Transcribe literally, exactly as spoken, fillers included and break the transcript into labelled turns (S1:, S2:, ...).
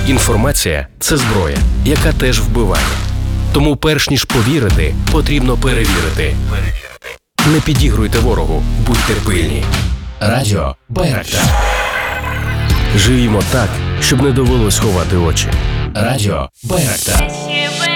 S1: Інформація – це зброя, яка теж вбиває. Тому перш ніж повірити, потрібно перевірити. Не підігруйте ворогу, будьте пильні. Радіо Байрактар. Живімо так, щоб не довелось ховати очі. Радіо Байрактар.